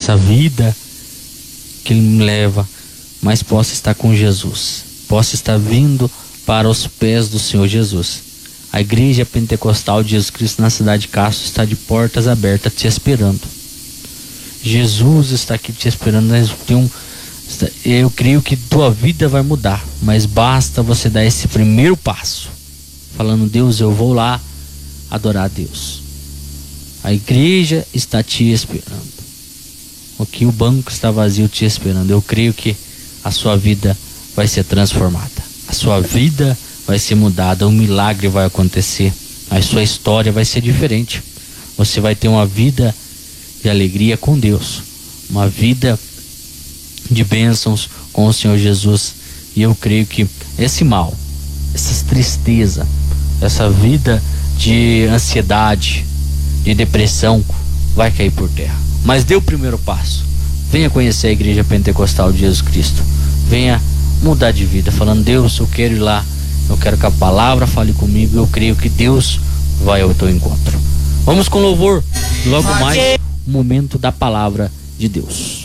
essa vida que Ele me leva, mas possa estar com Jesus, possa estar vindo para os pés do Senhor Jesus. A Igreja Pentecostal de Jesus Cristo na cidade de Castro está de portas abertas te esperando. Jesus está aqui te esperando. Eu creio que tua vida vai mudar, mas basta você dar esse primeiro passo, falando: Deus, eu vou lá adorar a Deus. A igreja está te esperando. Aqui o banco está vazio te esperando. Eu creio que a sua vida vai ser transformada, a sua vida vai ser mudada, um milagre vai acontecer, a sua história vai ser diferente. Você vai ter uma vida de alegria com Deus, uma vida de bênçãos com o Senhor Jesus. E eu creio que esse mal, essa tristeza, essa vida de ansiedade, de depressão vai cair por terra. Mas dê o primeiro passo, venha conhecer a Igreja Pentecostal de Jesus Cristo, venha mudar de vida, falando: Deus, eu quero ir lá, eu quero que a palavra fale comigo. Eu creio que Deus vai ao teu encontro. Vamos com louvor, logo mais o momento da palavra de Deus.